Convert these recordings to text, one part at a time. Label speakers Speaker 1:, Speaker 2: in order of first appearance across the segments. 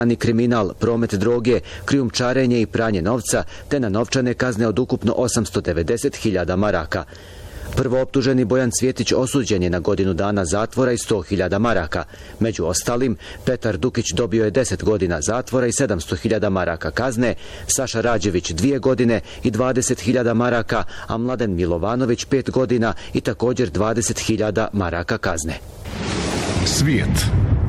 Speaker 1: kriminal, promet droge, krijumčarenje i pranje novca, te na novčane kazne od ukupno 890.000 maraka. Prvooptuženi Bojan Cvjetić osuđen je na godinu dana zatvora i 100.000 maraka. Među ostalim, Petar Dukić dobio je 10 godina zatvora i 700.000 maraka kazne, Saša Rađević 2 godine i 20.000 maraka, a Mladen Milovanović 5 godina i također 20.000 maraka kazne.
Speaker 2: Svijet.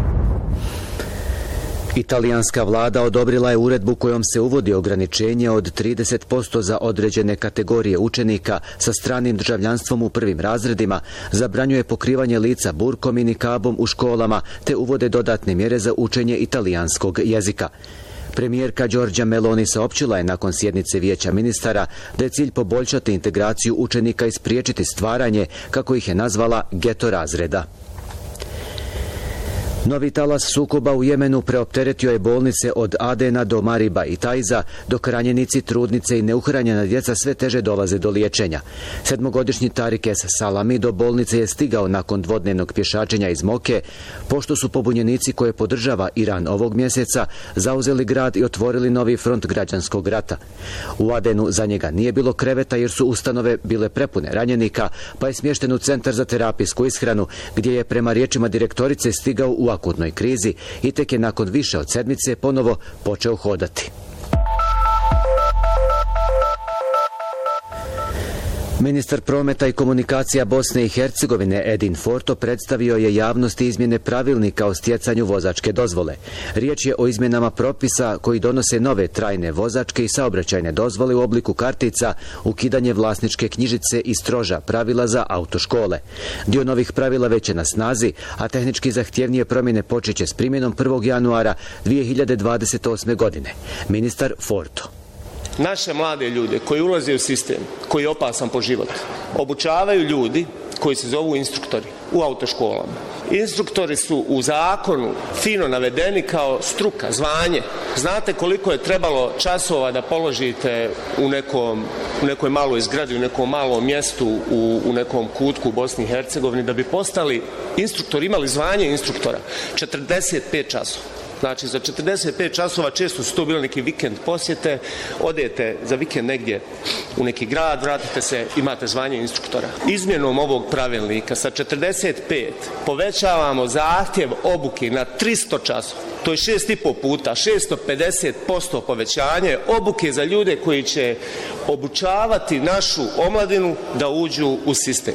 Speaker 1: Italijanska vlada odobrila je uredbu kojom se uvodi ograničenje od 30% za određene kategorije učenika sa stranim državljanstvom u prvim razredima, zabranjuje pokrivanje lica burkom i nikabom u školama, te uvode dodatne mjere za učenje italijanskog jezika. Premijerka Giorgia Meloni saopćila je nakon sjednice Vijeća ministara da je cilj poboljšati integraciju učenika i spriječiti stvaranje, kako ih je nazvala, geto razreda. Novi talas sukoba u Jemenu preopteretio je bolnice od Adena do Mariba i Tajza, dok ranjenici, trudnice i neuhranjena djeca sve teže dolaze do liječenja. 7-godišnji Tarik Es Salami do bolnice je stigao nakon dvodnevnog pješačenja iz Moke, pošto su pobunjenici koje podržava Iran ovog mjeseca zauzeli grad i otvorili novi front građanskog rata. U Adenu za njega nije bilo kreveta jer su ustanove bile prepune ranjenika, pa je smješten u centar za terapijsku ishranu, gdje je prema riječima direktorice stigao u akutnoj krizi i tek je nakon više od sedmice ponovo počeo hodati. Ministar prometa i komunikacija Bosne i Hercegovine Edin Forto predstavio je javnosti izmjene pravilnika o stjecanju vozačke dozvole. Riječ je o izmjenama propisa koji donose nove trajne vozačke i saobraćajne dozvole u obliku kartica, ukidanje vlasničke knjižice i stroža pravila za autoškole. Dio novih pravila već je na snazi, a tehnički zahtjevnije promjene počeće s primjenom 1. januara 2028. godine. Ministar Forto.
Speaker 3: Naše mlade ljude koji ulaze u sistem, koji je opasan po život, obučavaju ljudi koji se zovu instruktori u autoškolama. Instruktori su u zakonu fino navedeni kao struka, zvanje. Znate koliko je trebalo časova da položite u nekoj maloj zgradi, u nekom malom mjestu, u nekom kutku u Bosni i Hercegovini da bi postali instruktori, imali zvanje instruktora? 45 časova. Znači, za 45 časova često su to bili neki vikend posjete, odete za vikend negdje u neki grad, vratite se, imate zvanje instruktora. Izmjenom ovog pravilnika sa 45 povećavamo zahtjev obuke na 300 časova. To je 6,5 puta, 650% povećanje obuke za ljude koji će obučavati našu omladinu da uđu u sistem.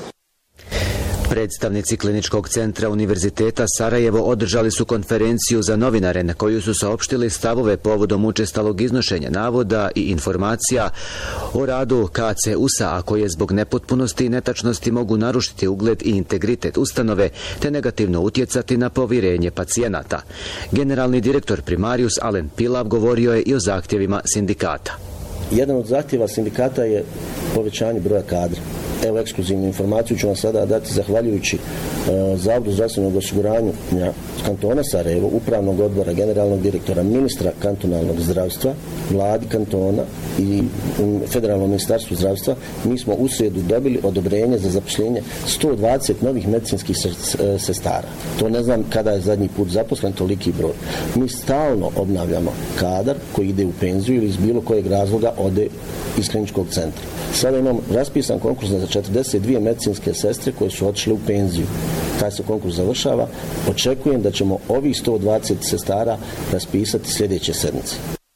Speaker 1: Predstavnici Kliničkog centra Univerziteta Sarajevo održali su konferenciju za novinare na koju su saopštili stavove povodom učestalog iznošenja navoda i informacija o radu KCUS-a, a koje zbog nepotpunosti i netačnosti mogu narušiti ugled i integritet ustanove te negativno utjecati na povjerenje pacijenata. Generalni direktor Primarius Alen Pilav govorio je i o zahtjevima sindikata.
Speaker 4: Jedan od zahtjeva sindikata je povećanje broja kadra. Evo, ekskluzivnu informaciju ću vam sada dati zahvaljujući Zavodu zdravstvenog osiguranja kantona Sarajevo, upravnog odbora, generalnog direktora, ministra kantonalnog zdravstva, vladi kantona i federalnom ministarstvu zdravstva. Mi smo u srijedu dobili odobrenje za zapošljenje 120 novih medicinskih sestara. To ne znam kada je zadnji put zaposlen toliki broj. Mi stalno obnavljamo kadar koji ide u penziju ili iz bilo kojeg razloga ode iz kliničkog centra. Sada imam raspisan konkurs za 42 medicinske sestre koje su otišle u penziju. Taj se konkurs završava. Očekujem da ćemo ovih 120 sestara raspisati sljedeće sedmice.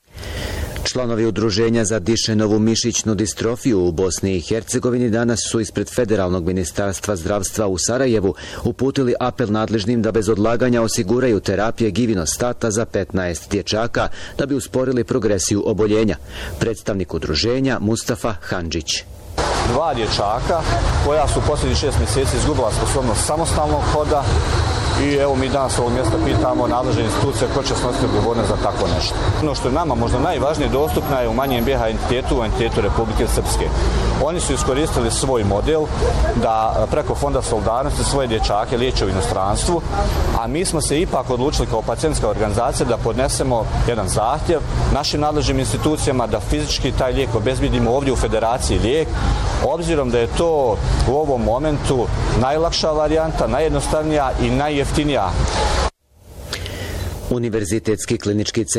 Speaker 1: Članovi udruženja za Dišenovu mišićnu distrofiju u Bosni i Hercegovini danas su ispred Federalnog ministarstva zdravstva u Sarajevu uputili apel nadležnim da bez odlaganja osiguraju terapije givinostata za 15 dječaka da bi usporili progresiju oboljenja. Predstavnik udruženja Mustafa Handžić.
Speaker 5: 2 dječaka koja su posljednjih 6 mjeseci izgubila sposobnost samostalnog hoda i evo mi danas ovog mjesta pitamo nadležne institucije ko će snositi odgovornost za tako nešto. Ono što je nama možda najvažnije dostupno je u manjem BiH entitetu, u entitetu Republike Srpske. Oni su iskoristili svoj model da preko Fonda solidarnosti svoje dječake liječe u inostranstvu, a mi smo se ipak odlučili kao pacijentska organizacija da podnesemo jedan zahtjev našim nadležnim institucijama da fizički taj lijek obezbjedimo ovdje u Federaciji lijek, obzirom da je to u ovom momentu najlakša varijanta, najjednostavnija i najjeftinija.
Speaker 1: Univerzitetski klinički centar